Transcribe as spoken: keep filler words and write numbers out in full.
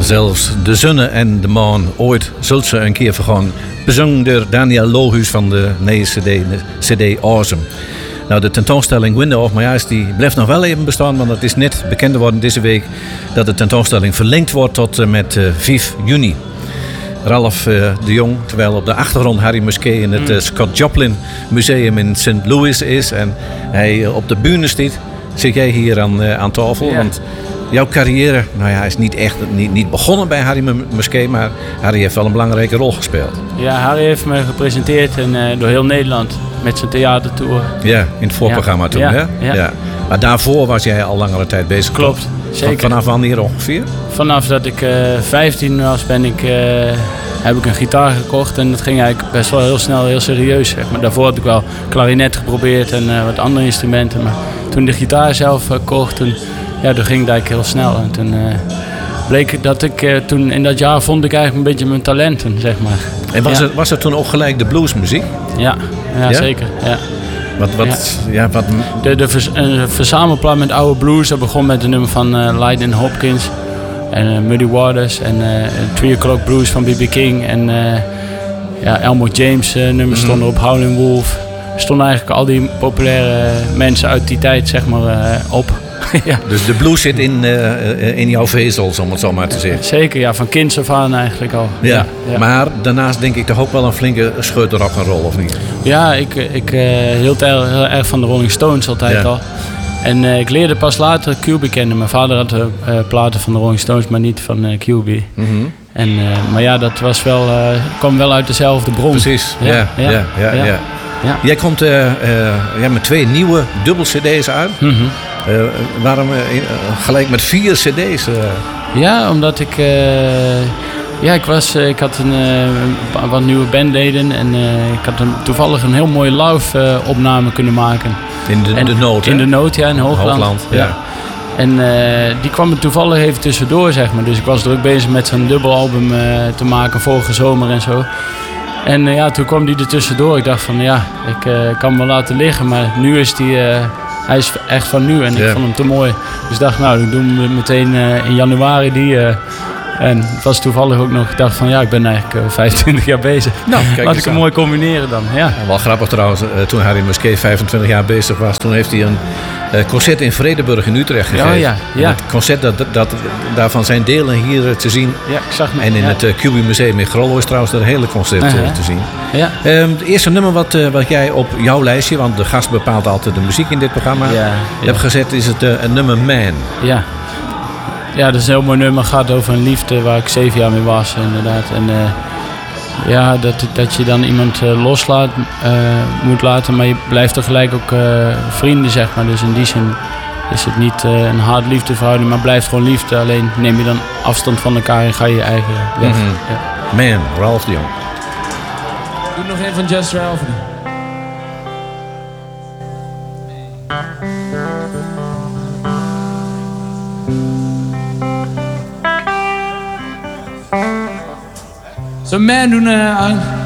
Zelfs de zonne en de maan ooit zult ze een keer vergaan. Bezongen door Daniel Lohuus van de nieuwe C D, C D Awesome. Nou, de tentoonstelling Window of My Eyes die blijft nog wel even bestaan, want het is net bekend geworden deze week dat de tentoonstelling verlengd wordt tot uh, met uh, vijf juni. Ralph uh, de Jong, terwijl op de achtergrond Harry Musquet in het uh, Scott Joplin Museum in Saint Louis is en hij uh, op de bühne staat, zit jij hier aan, uh, aan tafel. Ja. Want jouw carrière, nou ja, is niet echt niet, niet begonnen bij Harry Musquet, maar Harry heeft wel een belangrijke rol gespeeld. Ja, Harry heeft me gepresenteerd en, uh, door heel Nederland met zijn theatertour. Ja, in het voorprogramma Ja. toen, Ja. hè? Ja. Ja. Maar daarvoor was jij al langere tijd bezig. Klopt, zeker. Vanaf wanneer ongeveer? Vanaf dat ik uh, vijftien was, ben ik, uh, heb ik een gitaar gekocht en dat ging eigenlijk best wel heel snel, heel serieus. Zeg maar. Daarvoor had ik wel klarinet geprobeerd en uh, wat andere instrumenten. Maar toen de gitaar zelf uh, kocht, toen, ja, toen ging het eigenlijk heel snel. En toen uh, bleek dat ik, uh, toen in dat jaar vond ik eigenlijk een beetje mijn talenten, zeg maar. En was, ja. er, was er toen ook gelijk de bluesmuziek? Ja, ja, Ja? zeker. Ja. Wat, wat, ja. Ja, wat... De, de vers, een verzamelplaat met oude blues, dat begon met een nummer van uh, Lightning Hopkins en uh, Muddy Waters en uh, Three O'Clock Blues van B B King en uh, ja, Elmo James uh, nummers Mm-hmm. stonden op, Howlin' Wolf. Er stonden eigenlijk al die populaire mensen uit die tijd, zeg maar, uh, op. Ja. Dus de blues zit in, uh, in jouw vezels, om het zo maar te zeggen. Zeker, ja, van kinds af aan eigenlijk al. Ja. Ja, ja. Maar daarnaast denk ik toch ook wel een flinke scheut rock'n'roll, of niet? Ja, ik, ik uh, hield heel, heel erg van de Rolling Stones altijd Ja. al. En uh, ik leerde pas later Q B kennen. Mijn vader had uh, platen van de Rolling Stones, maar niet van uh, Q B. Mm-hmm. En, uh, maar ja, dat was wel, uh, kwam wel uit dezelfde bron. Precies, ja. ja, ja, ja, ja. ja. ja. Ja. Jij komt uh, uh, ja, met twee nieuwe dubbel cd's uit. Mm-hmm. Uh, waarom uh, gelijk met vier cd's? Uh... Ja, omdat ik... Uh, ja, ik, was, uh, ik had een, uh, wat nieuwe bandleden en uh, ik had een, toevallig een heel mooie live uh, opname kunnen maken. In de, en, de nood, In hè? de nood, ja, in Hoogland. Hoogland, ja. ja. En uh, die kwam er toevallig even tussendoor, zeg maar. Dus ik was druk bezig met zo'n dubbelalbum uh, te maken vorige zomer en zo. En uh, ja, toen kwam die er tussendoor. Ik dacht van, ja, ik uh, kan hem wel laten liggen, maar nu is die... Uh, Hij is echt van nu en ik ja. vond hem te mooi. Dus ik dacht, nou, ik doe hem meteen uh, in januari die. Uh, en het was toevallig ook nog, ik dacht van ja, ik ben eigenlijk uh, vijfentwintig jaar bezig. Nou, kijk Laat eens ik hem aan. mooi combineren dan. Ja. En wel grappig trouwens, uh, toen Harry Musquet vijfentwintig jaar bezig was, toen heeft hij een uh, concert in Vredenburg in Utrecht gegeven. Ja, ja, ja. En het concert, dat, dat, daarvan zijn delen hier uh, te zien. Ja, ik zag me. En in ja. het uh, Q B Museum in Grollo is trouwens dat hele concert uh, Uh-huh. te zien. Ja. Um, het eerste nummer wat, uh, wat jij op jouw lijstje, want de gast bepaalt altijd de muziek in dit programma, Ja, ja. hebt gezet, is het uh, een nummer Man. Ja. Ja, dat is een heel mooi nummer. Het gaat over een liefde waar ik zeven jaar mee was, inderdaad. En uh, ja, dat, dat je dan iemand uh, loslaat, uh, moet laten, maar je blijft tegelijk ook uh, vrienden, zeg maar. Dus in die zin is het niet uh, een hard liefdeverhouding, maar blijft gewoon liefde. Alleen neem je dan afstand van elkaar en ga je je eigen weg. Mm-hmm. Ja. Man, Ralph de Jong. Doe nog een van Just Ralph. Zo'n man doen uh, aan.